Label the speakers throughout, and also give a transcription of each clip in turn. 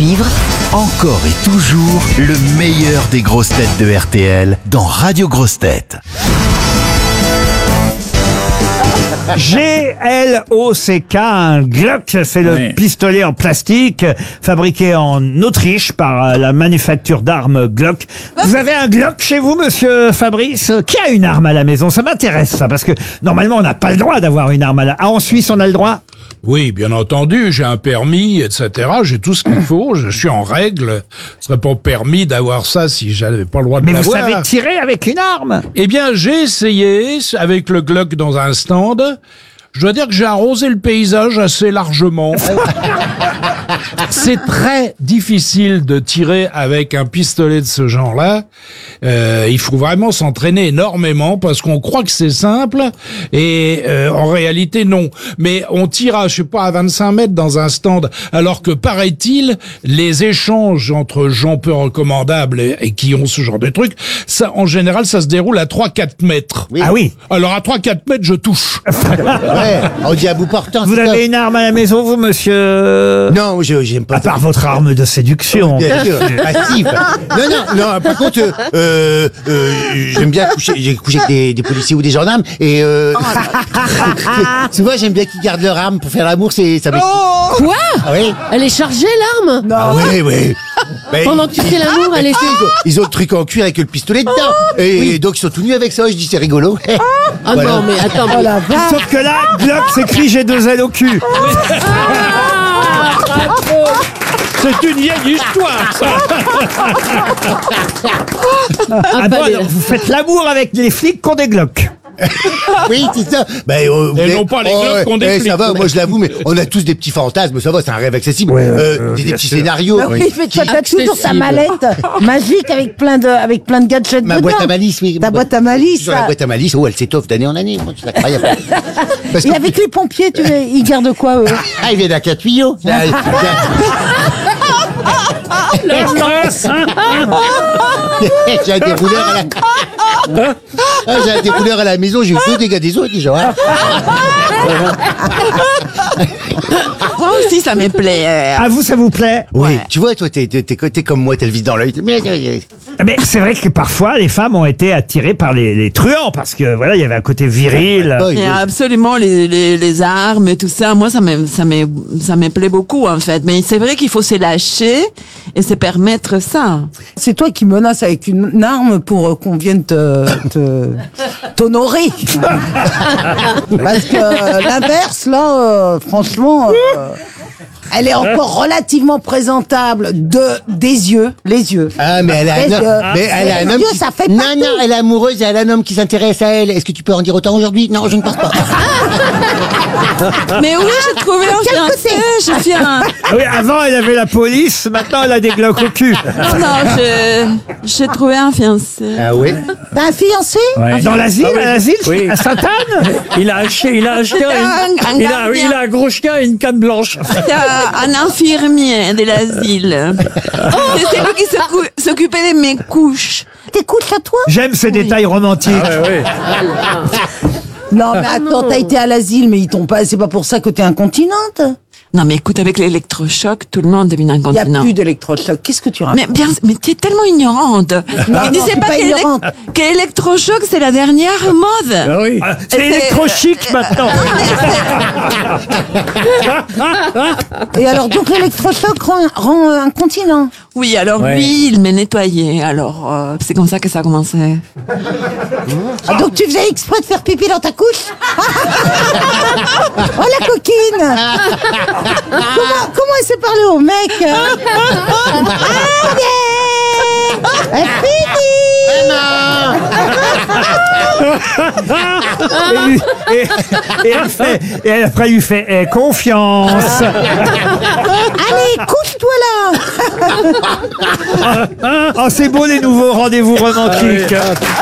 Speaker 1: suivre,
Speaker 2: Encore et toujours le meilleur des grosses têtes de RTL dans Radio Grosses Têtes.
Speaker 3: GLOCK, un Glock, c'est le pistolet en plastique fabriqué en Autriche par la manufacture d'armes Glock. Vous avez un Glock chez vous, monsieur Fabrice? Qui a une arme à la maison? Ça m'intéresse, ça, parce que normalement, on n'a pas le droit d'avoir une arme à la... Ah, en Suisse, on a le droit?
Speaker 4: Oui, bien entendu, j'ai un permis, etc. J'ai tout ce qu'il faut, je suis en règle. Ce serait pas permis d'avoir ça si j'avais pas le droit de
Speaker 3: Mais
Speaker 4: l'avoir.
Speaker 3: vous savez tirer avec une arme?
Speaker 4: Eh bien, j'ai essayé avec le Glock dans un stand. Je dois dire que j'ai arrosé le paysage assez largement. C'est très difficile de tirer avec un pistolet de ce genre-là. Il faut vraiment s'entraîner énormément parce qu'on croit que c'est simple et en réalité non. Mais on tire à, je sais pas, à 25 mètres dans un stand, alors que paraît-il, les échanges entre gens peu recommandables et qui ont ce genre de trucs, ça, en général, ça se déroule à 3-4 mètres.
Speaker 3: Oui. Ah oui.
Speaker 4: Alors à 3-4 mètres, je touche.
Speaker 5: Ouais, on dit à bout portant.
Speaker 3: Vous avez une arme à la maison, vous, monsieur?
Speaker 5: Non, j'aime pas.
Speaker 3: À part votre arme de séduction.
Speaker 5: Bien sûr, passive. Non. Par contre, j'aime bien coucher. J'ai couché avec des policiers ou des gendarmes et souvent j'aime bien qu'ils gardent leur arme pour faire l'amour. Ça m'excite.
Speaker 6: Quoi?
Speaker 5: Ah oui.
Speaker 6: Elle est chargée, l'arme?
Speaker 5: Ah oui. Ben,
Speaker 6: Pendant que tu fais l'amour, elle est...
Speaker 5: ils ont le truc en cuir avec le pistolet dedans. Et donc ils sont tout nus avec ça. Je dis c'est rigolo.
Speaker 6: Ah
Speaker 5: Voilà.
Speaker 6: non, mais attends,
Speaker 3: Sauf que là, Glock s'écrit j'ai 2 ailes au cul.
Speaker 4: C'est une vieille histoire, ça.
Speaker 3: Ah bon, alors, vous faites l'amour avec les flics qui ont des Glock.
Speaker 5: Oui, c'est ça. Ben,
Speaker 4: Et non pas les Glocks qu'on déflique.
Speaker 5: Ça va, moi je l'avoue, mais on a tous des petits fantasmes, ça va, c'est un rêve accessible. Des petits scénarios.
Speaker 7: Il fait toujours sa mallette magique avec plein de gadgets
Speaker 5: Ma
Speaker 7: dedans.
Speaker 5: boîte à malice, oui.
Speaker 7: Ta boîte à malice.
Speaker 5: Sur la boîte à malice, elle s'étoffe d'année en année. C'est incroyable. Parce
Speaker 7: Et
Speaker 5: que-
Speaker 7: avec les pompiers, ils gardent quoi, eux?
Speaker 5: Ah, il vient d'un cas de tuyau. J'ai un dérouleur à la... j'ai un dérouleur à la maison, j'ai eu 2 dégâts des eaux, déjà. Hein.
Speaker 8: Moi aussi, ça me plaît.
Speaker 3: À vous, ça vous plaît?
Speaker 5: Oui, tu vois, toi, t'es comme moi, t'as le vis dans l'œil.
Speaker 3: Mais c'est vrai que parfois, les femmes ont été attirées par les truands, parce que voilà, il y avait un côté viril.
Speaker 8: Et absolument, les armes et tout ça, moi, ça me plaît beaucoup, en fait. Mais c'est vrai qu'il faut se lâcher et se permettre ça.
Speaker 7: C'est toi qui menaces avec une arme pour qu'on vienne t'honorer. Parce que l'inverse, là, franchement, elle est encore relativement présentable des yeux, les yeux.
Speaker 5: Ah, mais elle a un homme qui...
Speaker 7: Ça fait
Speaker 5: Non,
Speaker 7: partout.
Speaker 5: elle est amoureuse et elle a un homme qui s'intéresse à elle. Est-ce que tu peux en dire autant aujourd'hui? Non, je ne pense pas.
Speaker 8: Mais oui, j'ai trouvé un fiancé. J'ai fait un...
Speaker 3: Oui, avant, elle avait la police, maintenant, elle a des Glock au cul.
Speaker 8: Non, j'ai trouvé un fiancé.
Speaker 5: Ah oui?
Speaker 7: T'as un fiancé?
Speaker 3: Dans l'asile,
Speaker 9: Oui.
Speaker 3: à Sainte-Anne?
Speaker 9: Il a acheté un gros chien et une canne blanche.
Speaker 8: C'est un infirmier de l'asile. C'est celui qui s'occupait de mes couches.
Speaker 7: T'es couches à toi?
Speaker 3: J'aime ces détails romantiques.
Speaker 7: Non, mais attends, t'as été à l'asile, mais ils t'ont pas, c'est pas pour ça que t'es incontinente.
Speaker 8: Non, mais écoute, avec l'électrochoc, tout le monde devient
Speaker 7: Il y a
Speaker 8: incontinent.
Speaker 7: plus d'électrochoc. Qu'est-ce que tu racontes?
Speaker 8: Mais t'es tellement ignorante.
Speaker 7: Non,
Speaker 8: Tu
Speaker 7: je
Speaker 8: sais
Speaker 7: suis pas ignorante.
Speaker 8: que l'électrochoc, c'est la dernière mode.
Speaker 9: Ah oui.
Speaker 3: Ah, c'est électrochic maintenant.
Speaker 7: Et alors, donc l'électrochoc rend incontinent.
Speaker 8: Oui, alors lui, il m'a nettoyé. Alors, c'est comme ça que ça a commencé.
Speaker 7: Ah, donc tu faisais exprès de faire pipi dans ta couche? Oh la coquine! Comment elle s'est parlé au mec? Allez!
Speaker 3: Et après, il lui fait confiance.
Speaker 7: Allez, couche-toi là!
Speaker 3: Oh, c'est beau les nouveaux rendez-vous romantiques.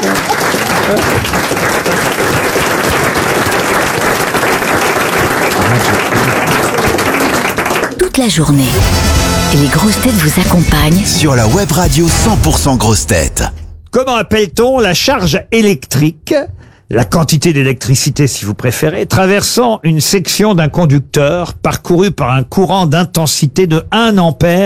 Speaker 1: toute la journée. Les grosses têtes vous accompagnent
Speaker 2: Sur la web radio 100% grosses têtes.
Speaker 3: Comment appelle-t-on la charge électrique, la quantité d'électricité si vous préférez, traversant une section d'un conducteur parcouru par un courant d'intensité de 1 ampère